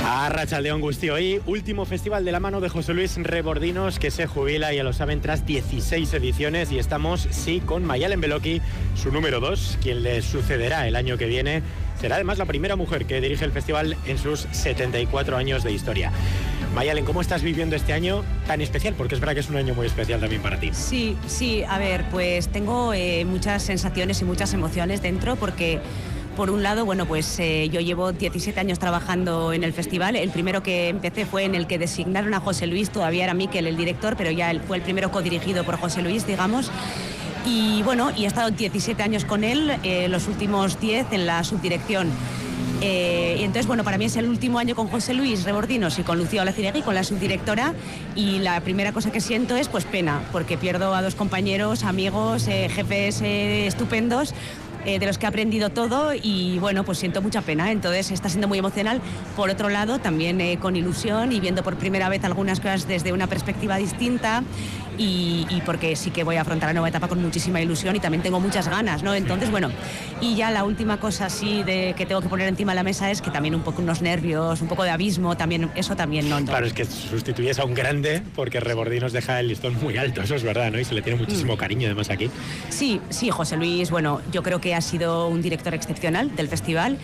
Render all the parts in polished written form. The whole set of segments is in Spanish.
Arratsaldeon Guztioi, último festival de la mano de José Luis Rebordinos, que se jubila, ya lo saben, tras 16 ediciones, y estamos, sí, con Mayalen Beloki, su número 2, quien le sucederá el año que viene. Será además la primera mujer que dirige el festival en sus 74 años de historia. Mayalen, ¿cómo estás viviendo este año tan especial? Porque es verdad que es un año muy especial también para ti. Sí, a ver, pues tengo muchas sensaciones y muchas emociones dentro, porque por un lado, bueno, pues yo llevo 17 años trabajando en el festival. El primero que empecé fue en el que designaron a José Luis, todavía era Miquel el director, pero ya él fue el primero codirigido por José Luis, digamos. Y bueno, y he estado 17 años con él, los últimos 10 en la subdirección. Y entonces, bueno, para mí es el último año con José Luis Rebordinos y con Lucía Olaciregui, con la subdirectora, y la primera cosa que siento es pues pena, porque pierdo a dos compañeros, amigos, jefes estupendos, de los que he aprendido todo, y bueno, pues siento mucha pena. Entonces está siendo muy emocional. Por otro lado, también con ilusión y viendo por primera vez algunas cosas desde una perspectiva distinta, y porque sí que voy a afrontar la nueva etapa con muchísima ilusión y también tengo muchas ganas, ¿no? Entonces, bueno, y ya la última cosa así que tengo que poner encima de la mesa es que también un poco unos nervios, un poco de abismo, también, eso también no. Claro, es que sustituyes a un grande, porque Rebordinos deja el listón muy alto, eso es verdad, ¿no? Y se le tiene muchísimo cariño además aquí. Sí, José Luis, bueno, yo creo que ha sido un director excepcional del festival.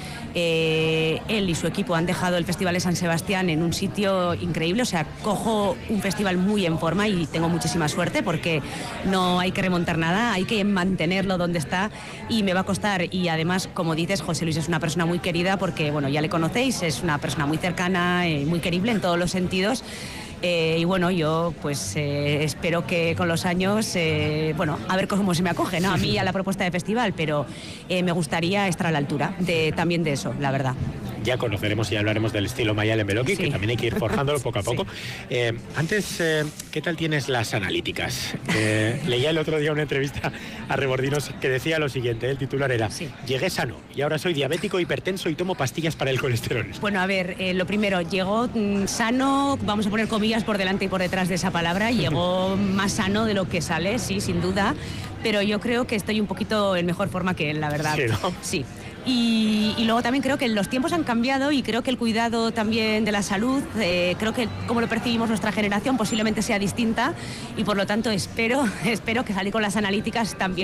Él y su equipo han dejado el Festival de San Sebastián en un sitio increíble, o sea, cojo un festival muy en forma y tengo muchísima suerte, porque no hay que remontar nada, hay que mantenerlo donde está, y me va a costar. Y además, como dices, José Luis es una persona muy querida, porque bueno, ya le conocéis, es una persona muy cercana, muy querible en todos los sentidos. Y bueno, yo pues espero que con los años, bueno, a ver cómo se me acoge, ¿no? A mí, a la propuesta de festival, pero me gustaría estar a la altura también de eso, la verdad. Ya conoceremos y hablaremos del estilo Mayalen Beloki, sí, que también hay que ir forjándolo poco a poco. Sí. Antes, ¿qué tal tienes las analíticas? Leía el otro día una entrevista a Rebordinos que decía lo siguiente, el titular era: sí, llegué sano y ahora soy diabético, hipertenso y tomo pastillas para el colesterol. Bueno, a ver, lo primero, llegó sano, vamos a poner comillas por delante y por detrás de esa palabra, llegó más sano de lo que sale, sí, sin duda, pero yo creo que estoy un poquito en mejor forma que él, la verdad. Sí, ¿no? Sí. Y luego también creo que los tiempos han cambiado, y creo que el cuidado también de la salud, creo que como lo percibimos nuestra generación posiblemente sea distinta, y por lo tanto espero que salir con las analíticas también